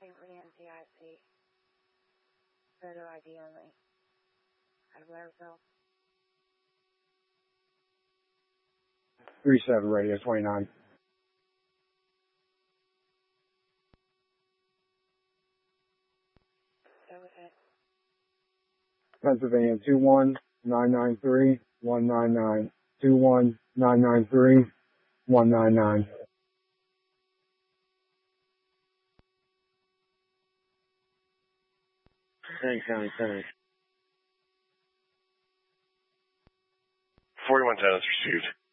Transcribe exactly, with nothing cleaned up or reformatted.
Saint Lee N C I C. Photo I D only. Out of Blairsville. three seven radio twenty-nine. That was it. Pennsylvania two one nine nine three one nine nine. two one nine nine three one nine nine. Thanks, County Center. forty-one ten is received.